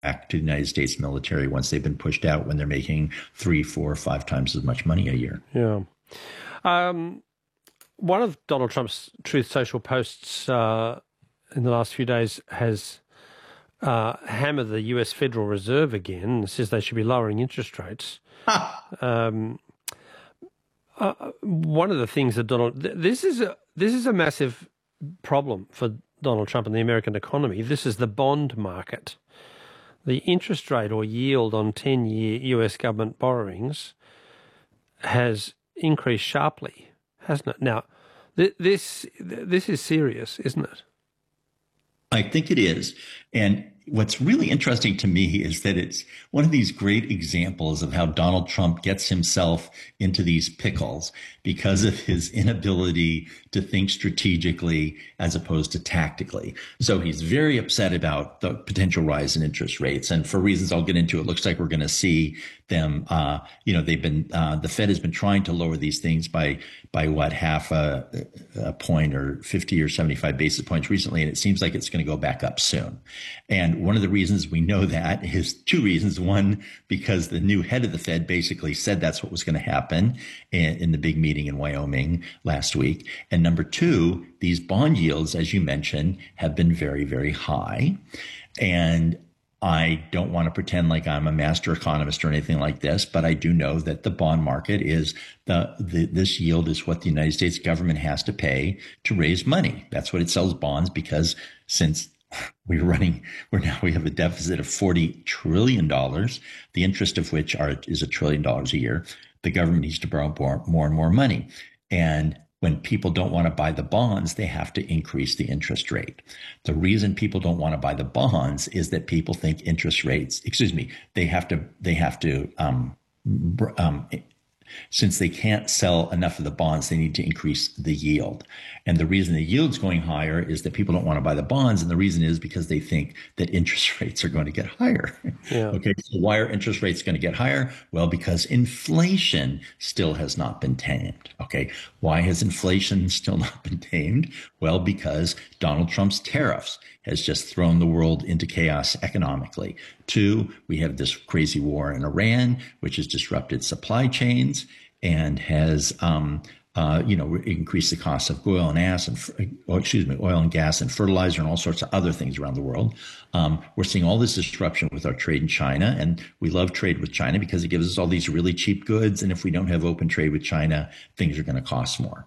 back to the United States military once they've been pushed out when they're making 3, 4, 5 times as much money a year. Yeah. One of Donald Trump's Truth Social posts in the last few days has hammered the US Federal Reserve again and says they should be lowering interest rates. One of the things that this is a massive problem for Donald Trump and the American economy. This is the bond market. The interest rate or yield on 10-year US government borrowings has increased sharply, hasn't it? Now, this is serious, isn't it? I think it is. And what's really interesting to me is that it's one of these great examples of how Donald Trump gets himself into these pickles because of his inability to think strategically as opposed to tactically. So he's very upset about the potential rise in interest rates. And for reasons I'll get into, it looks like we're going to see them, the Fed has been trying to lower these things by what, half a point or 50 or 75 basis points recently. And it seems like it's going to go back up soon. And one of the reasons we know that is two reasons. One, because the new head of the Fed basically said that's what was going to happen in the big meeting in Wyoming last week. And number two, these bond yields, as you mentioned, have been very, very high. And I don't want to pretend like I'm a master economist or anything like this, but I do know that the bond market is this yield is what the United States government has to pay to raise money. That's what it sells bonds, because since we have a deficit of $40 trillion, the interest of which is $1 trillion a year. The government needs to borrow more and more money. And when people don't want to buy the bonds, they have to increase the interest rate. The reason people don't want to buy the bonds is that people think since they can't sell enough of the bonds, they need to increase the yield. And the reason the yield's going higher is that people don't want to buy the bonds. And the reason is because they think that interest rates are going to get higher. Yeah. Okay. So why are interest rates going to get higher? Well, because inflation still has not been tamed. Okay. Why has inflation still not been tamed? Well, because Donald Trump's tariffs has just thrown the world into chaos economically. Two, we have this crazy war in Iran, which has disrupted supply chains and has, increased the cost of oil and gas and fertilizer and all sorts of other things around the world. We're seeing all this disruption with our trade in China, and we love trade with China because it gives us all these really cheap goods. And if we don't have open trade with China, things are going to cost more.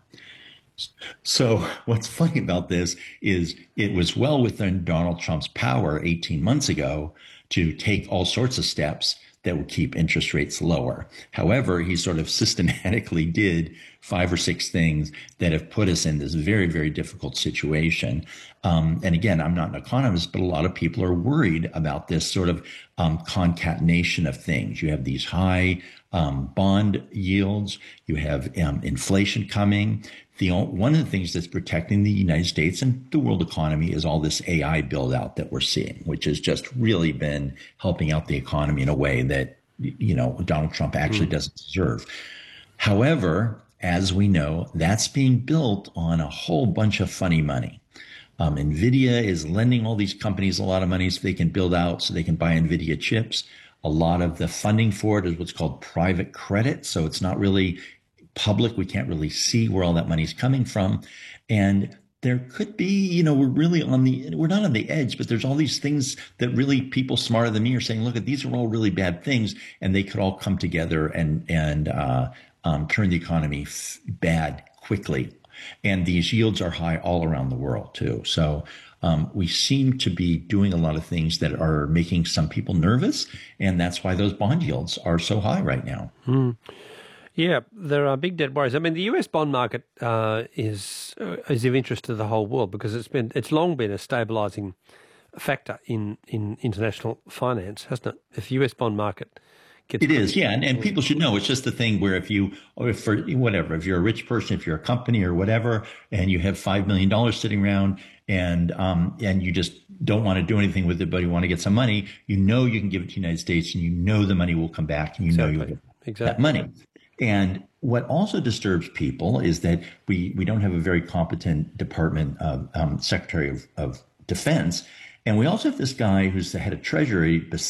So what's funny about this is it was well within Donald Trump's power 18 months ago to take all sorts of steps that would keep interest rates lower. However, he sort of systematically did 5 or 6 things that have put us in this very, very difficult situation. And again, I'm not an economist, but a lot of people are worried about this sort of concatenation of things. You have these high bond yields, you have inflation coming. One of the things that's protecting the United States and the world economy is all this AI build out that we're seeing, which has just really been helping out the economy in a way that, Donald Trump actually doesn't deserve. However, as we know, that's being built on a whole bunch of funny money. NVIDIA is lending all these companies a lot of money so they can build out, so they can buy NVIDIA chips. A lot of the funding for it is what's called private credit. So it's not really public. We can't really see where all that money's coming from. And there could be, we're not on the edge, but there's all these things that really people smarter than me are saying, look, these are all really bad things, and they could all come together and turn the economy bad quickly. And these yields are high all around the world too. So we seem to be doing a lot of things that are making some people nervous, and that's why those bond yields are so high right now. Yeah, there are big debt worries. I mean, the US bond market is of interest to the whole world because it's long been a stabilising factor in international finance, hasn't it? If the US bond market gets... It is, yeah, and people should know it's just the thing where if you're a rich person, if you're a company or whatever, and you have $5 million sitting around and you just don't want to do anything with it, but you want to get some money, you can give it to the United States, and the money will come back, and you'll get that money. And what also disturbs people is that we don't have a very competent Department of Secretary of Defense. And we also have this guy who's the head of Treasury,